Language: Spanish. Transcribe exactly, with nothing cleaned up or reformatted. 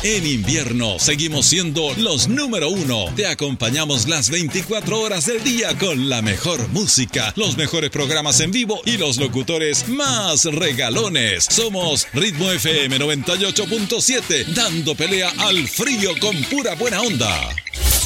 En invierno seguimos siendo los número uno. Te acompañamos las veinticuatro horas del día con la mejor música, los mejores programas en vivo y los locutores más regalones. Somos Ritmo F M noventa y ocho punto siete, dando pelea al frío con pura buena onda.